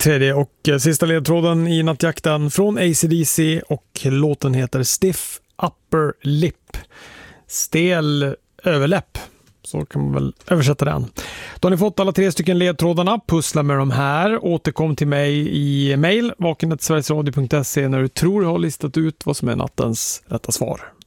tredje och sista ledtråden i nattjakten från AC/DC och låten heter Stiff Upper Lip. Stel överläpp. Så kan man väl översätta den. Då har ni fått alla 3 stycken ledtrådarna. Pussla med de här. Återkom till mig i mail vaken@sverigesradio.se när du tror jag har listat ut vad som är nattens rätta svar.